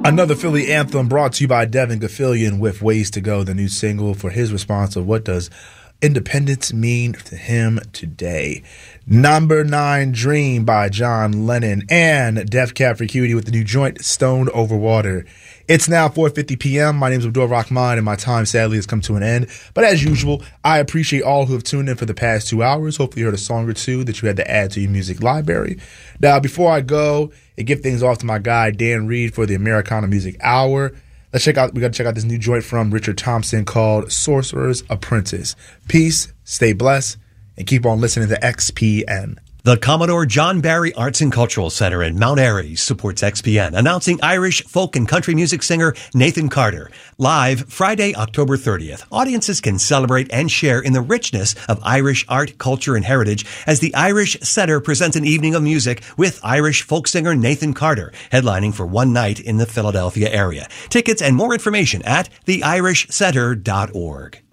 Another Philly anthem brought to you by Devin Gafillion with Ways to Go, the new single for his response of what does independence mean to him today. Number 9, Dream by John Lennon, and Def Cab for Cutie with the new joint Stoned Over Water. It's now 4:50 p.m. My name is Abdul Rahman, and my time sadly has come to an end. But as usual, I appreciate all who have tuned in for the past 2 hours. Hopefully you heard a song or two that you had to add to your music library. Now, before I go and give things off to my guy, Dan Reed, for the Americana Music Hour, we got to check out this new joint from Richard Thompson called Sorcerer's Apprentice. Peace, stay blessed, and keep on listening to XPN. The Commodore John Barry Arts and Cultural Center in Mount Airy supports XPN, announcing Irish folk and country music singer Nathan Carter. Live Friday, October 30th. Audiences can celebrate and share in the richness of Irish art, culture, and heritage as the Irish Setter presents an evening of music with Irish folk singer Nathan Carter, headlining for one night in the Philadelphia area. Tickets and more information at theirishsetter.org.